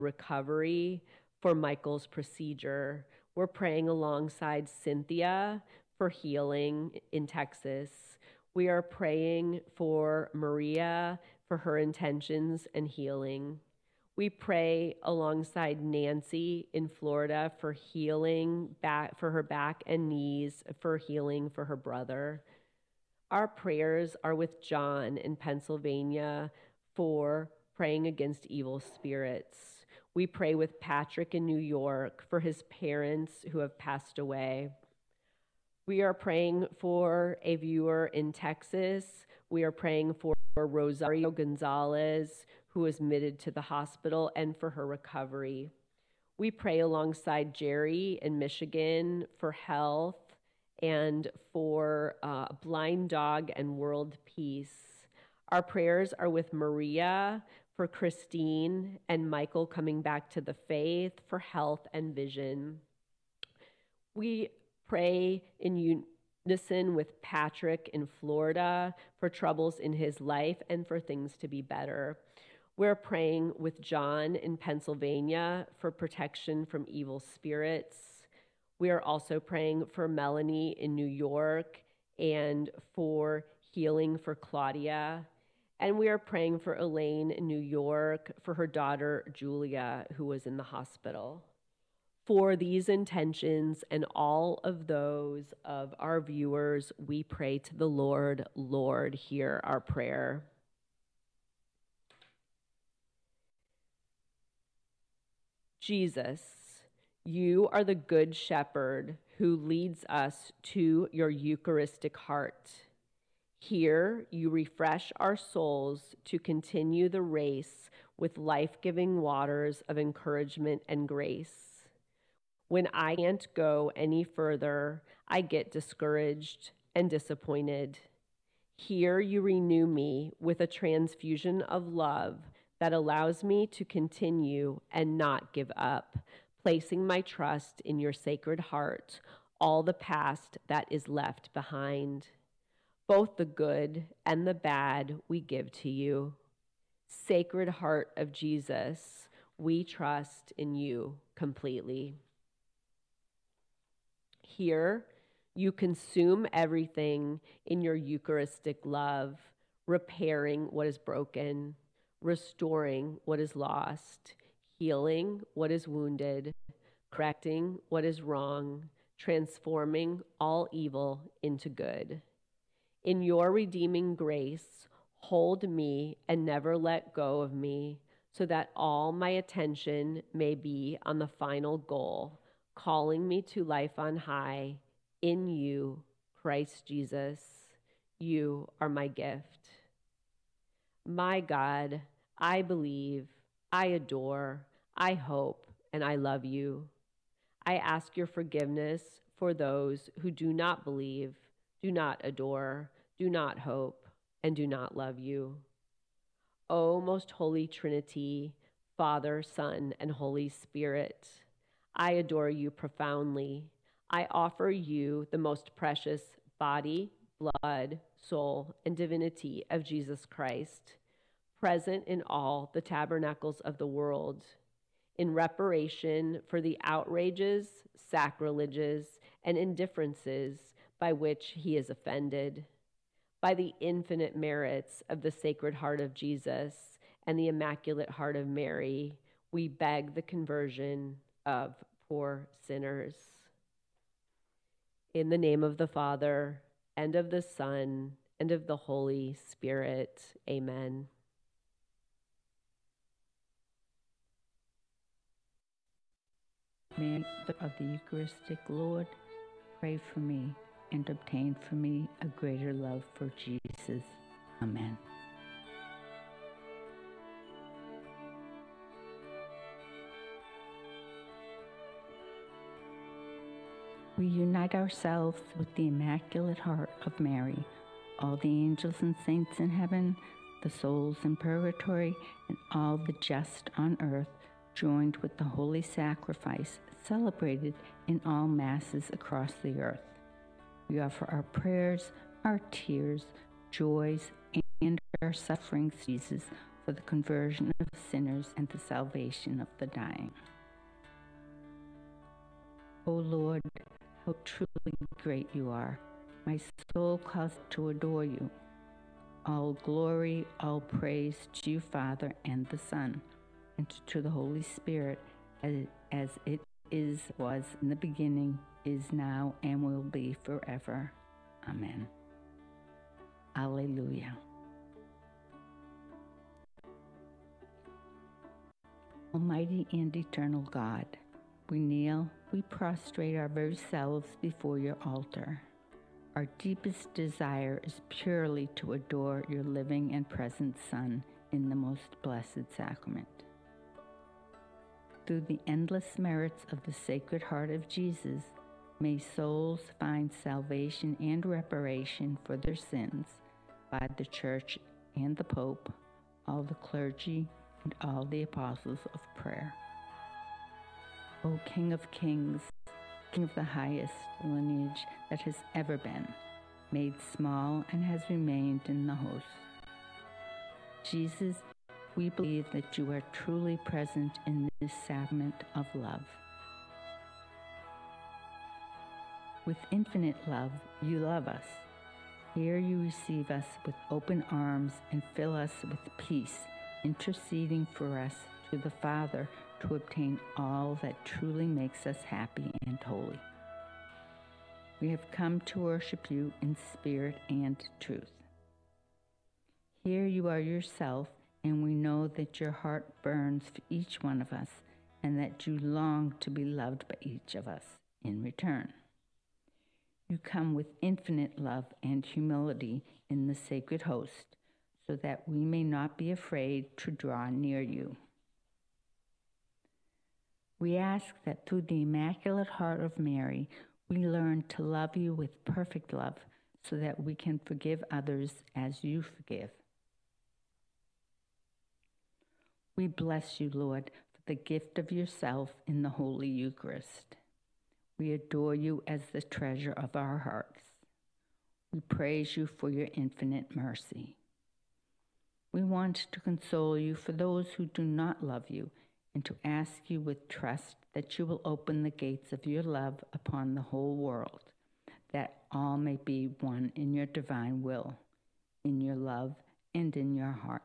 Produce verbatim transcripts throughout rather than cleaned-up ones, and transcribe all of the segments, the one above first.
recovery for Michael's procedure. We're praying alongside Cynthia for healing in Texas. We are praying for Maria for her intentions and healing. We pray alongside Nancy in Florida for healing back for her back and knees, for healing for her brother. Our prayers are with John in Pennsylvania for praying against evil spirits. We pray with Patrick in New York for his parents who have passed away. We are praying for a viewer in Texas. We are praying for Rosario Gonzalez, who was admitted to the hospital, and for her recovery. We pray alongside Jerry in Michigan for health and for uh, Blind Dog and world peace. Our prayers are with Maria for Christine and Michael coming back to the faith, for health and vision. We pray in unison with Patrick in Florida for troubles in his life and for things to be better. We're praying with John in Pennsylvania for protection from evil spirits. We are also praying for Melanie in New York and for healing for Claudia. And we are praying for Elaine in New York for her daughter, Julia, who was in the hospital. For these intentions and all of those of our viewers, we pray to the Lord. Lord, hear our prayer. Jesus, you are the good shepherd who leads us to your Eucharistic heart. Here you refresh our souls to continue the race with life-giving waters of encouragement and grace. When I can't go any further, I get discouraged and disappointed. Here you renew me with a transfusion of love that allows me to continue and not give up, placing my trust in your Sacred Heart, all the past that is left behind. Both the good and the bad we give to you. Sacred Heart of Jesus, we trust in you completely. Here, you consume everything in your Eucharistic love, repairing what is broken, restoring what is lost, healing what is wounded, correcting what is wrong, transforming all evil into good. In your redeeming grace, hold me and never let go of me, so that all my attention may be on the final goal, calling me to life on high, in you, Christ Jesus. You are my gift. My God, I believe, I adore, I hope, and I love you. I ask your forgiveness for those who do not believe, do not adore, do not hope, and do not love you. O most holy Trinity, Father, Son, and Holy Spirit, I adore you profoundly. I offer you the most precious body, blood, soul, and divinity of Jesus Christ, present in all the tabernacles of the world, in reparation for the outrages, sacrileges, and indifferences by which he is offended. By the infinite merits of the Sacred Heart of Jesus and the Immaculate Heart of Mary, we beg the conversion of poor sinners. In the name of the Father, and of the Son, and of the Holy Spirit. Amen. Mary of the Eucharistic Lord, pray for me and obtain for me a greater love for Jesus. Amen. We unite ourselves with the Immaculate Heart of Mary, all the angels and saints in heaven, the souls in purgatory, and all the just on earth, joined with the holy sacrifice celebrated in all masses across the earth. We offer our prayers, our tears, joys, and our sufferings, Jesus, for the conversion of sinners and the salvation of the dying. O Lord, how truly great you are. My soul calls to adore you. All glory, all praise to you, Father, and the Son, and to the Holy Spirit, as, as it is, was in the beginning, is now, and will be forever. Amen. Alleluia. Almighty and eternal God, we kneel, we prostrate our very selves before your altar. Our deepest desire is purely to adore your living and present Son in the most blessed sacrament. Through the endless merits of the Sacred Heart of Jesus, may souls find salvation and reparation for their sins by the Church and the Pope, all the clergy, and all the apostles of prayer. O King of Kings, King of the highest lineage that has ever been, made small and has remained in the host. Jesus, we believe that you are truly present in this sacrament of love. With infinite love, you love us. Here you receive us with open arms and fill us with peace, interceding for us to the Father to obtain all that truly makes us happy and holy. We have come to worship you in spirit and truth. Here you are yourself, and we know that your heart burns for each one of us, and that you long to be loved by each of us in return. You come with infinite love and humility in the sacred host, so that we may not be afraid to draw near you. We ask that through the Immaculate Heart of Mary, we learn to love you with perfect love, so that we can forgive others as you forgive. We bless you, Lord, for the gift of yourself in the Holy Eucharist. We adore you as the treasure of our hearts. We praise you for your infinite mercy. We want to console you for those who do not love you, and to ask you with trust that you will open the gates of your love upon the whole world, that all may be one in your divine will, in your love, and in your heart.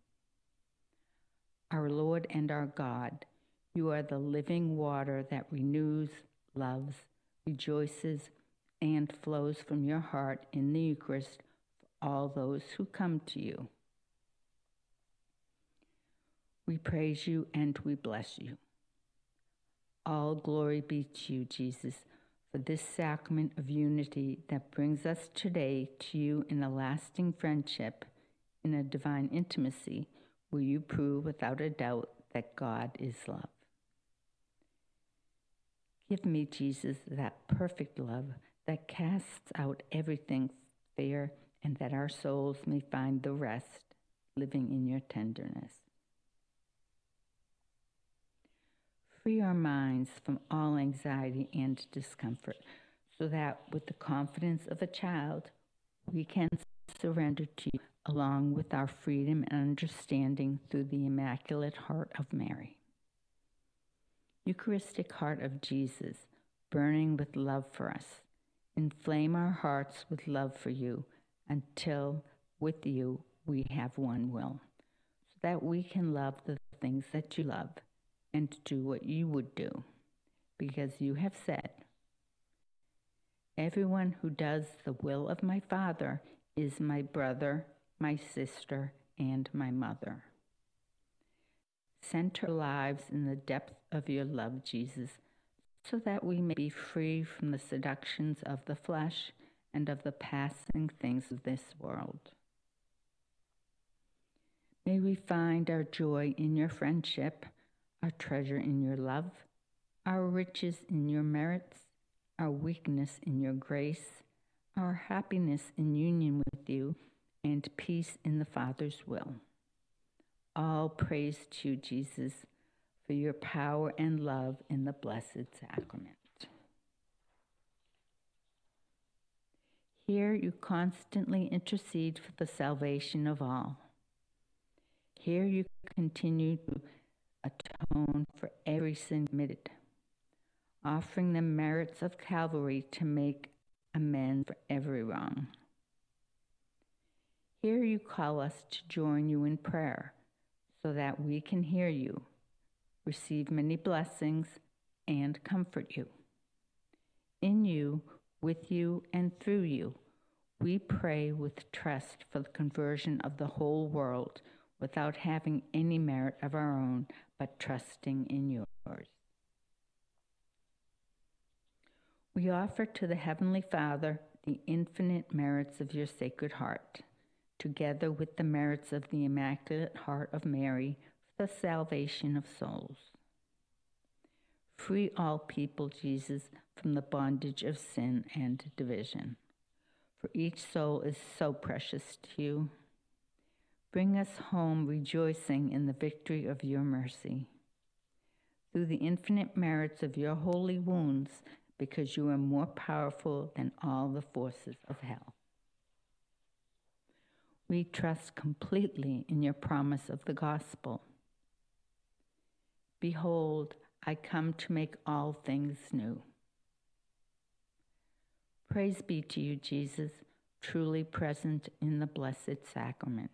Our Lord and our God, you are the living water that renews, loves, rejoices, and flows from your heart in the Eucharist for all those who come to you. We praise you and we bless you. All glory be to you, Jesus, for this sacrament of unity that brings us today to you in a lasting friendship, in a divine intimacy, where you prove without a doubt that God is love. Give me, Jesus, that perfect love that casts out everything fear, and that our souls may find the rest living in your tenderness. Free our minds from all anxiety and discomfort, so that with the confidence of a child, we can surrender to you along with our freedom and understanding through the Immaculate Heart of Mary. Eucharistic Heart of Jesus, burning with love for us, inflame our hearts with love for you until with you we have one will, so that we can love the things that you love and do what you would do, because you have said, "Everyone who does the will of my Father is my brother, my sister, and my mother." Center our lives in the depth of your love, Jesus, so that we may be free from the seductions of the flesh and of the passing things of this world. May we find our joy in your friendship, our treasure in your love, our riches in your merits, our weakness in your grace, our happiness in union with you, and peace in the Father's will. All praise to you, Jesus, for your power and love in the Blessed Sacrament. Here you constantly intercede for the salvation of all. Here you continue to atone for every sin committed, offering the merits of Calvary to make amends for every wrong. Here you call us to join you in prayer so that we can hear you, receive many blessings, and comfort you. In you, with you, and through you, we pray with trust for the conversion of the whole world without having any merit of our own, but trusting in yours. We offer to the Heavenly Father the infinite merits of your Sacred Heart, together with the merits of the Immaculate Heart of Mary for the salvation of souls. Free all people, Jesus, from the bondage of sin and division, for each soul is so precious to you. Bring us home rejoicing in the victory of your mercy. Through the infinite merits of your holy wounds, because you are more powerful than all the forces of hell. We trust completely in your promise of the gospel. Behold, I come to make all things new. Praise be to you, Jesus, truly present in the Blessed Sacrament.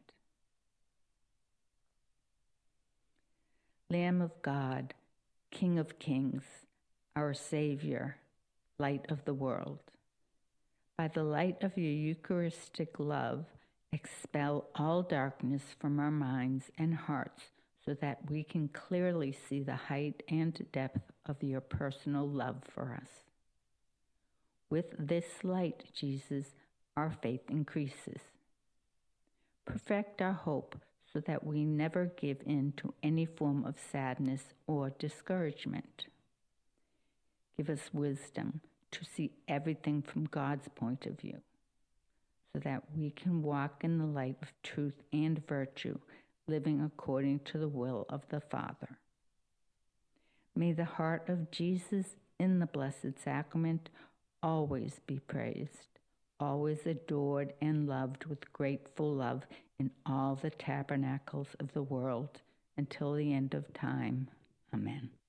Lamb of God, King of Kings, our Savior, Light of the world, by the light of your Eucharistic love, expel all darkness from our minds and hearts so that we can clearly see the height and depth of your personal love for us. With this light, Jesus, our faith increases. Perfect our hope so that we never give in to any form of sadness or discouragement. Give us wisdom to see everything from God's point of view, so that we can walk in the light of truth and virtue, living according to the will of the Father. May the heart of Jesus in the Blessed Sacrament always be praised, always adored and loved with grateful love in all the tabernacles of the world until the end of time. Amen.